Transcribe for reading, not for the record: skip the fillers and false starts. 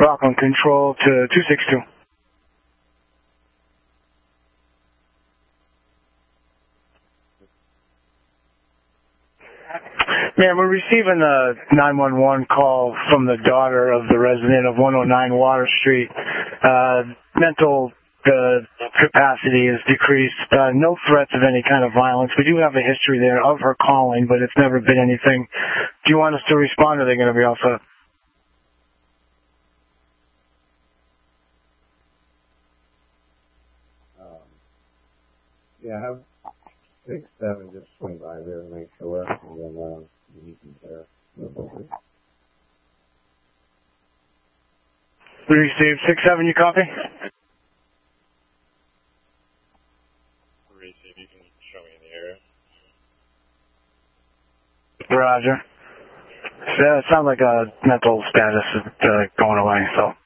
Rockland Control to 262. Ma'am, we're receiving a 911 call from the daughter of the resident of 109 Water Street. Mental capacity is decreased. No threats of any kind of violence. We do have a history there of her calling, but it's never been anything. Do you want us to respond, or are they going to be all set? Yeah, have 6-7 just swing by there and make sure, and then you can there. We received 6-7, you copy? Receive, you can show me in the area. Roger. So it sounds like a mental status is going away, so